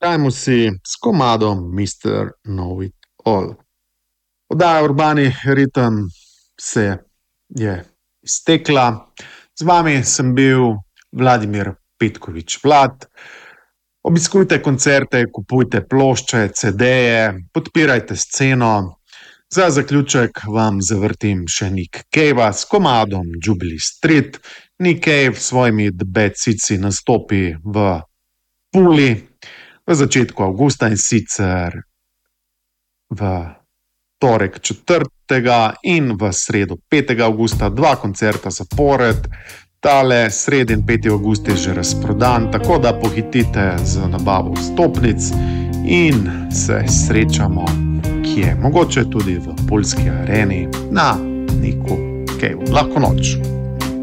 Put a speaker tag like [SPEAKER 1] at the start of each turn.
[SPEAKER 1] Dajmo si s komadom Mr. Know It All. Oddaja Urbani ritem se je iztekla. Z vami sem bil Vladimir Petkovič Vlad. Obiskujte koncerte, kupujte plošče, CD-je, podpirajte sceno. Za zaključek vam zavrtim še Nick Cave s komadom Jubilee Street. Nick Cave s svojimi The Bad Seedsi nastopi v Puli v začetku avgusta, in sicer v torek 4. in v sredo 5. avgusta, 2 koncerta zapored. Tale sredin 5. avgust je že razprodan, tako da pohitite z nabavo vstopnic in se srečamo kje, mogoče tudi v Puljski areni na Nicku Cave. Lahko noč.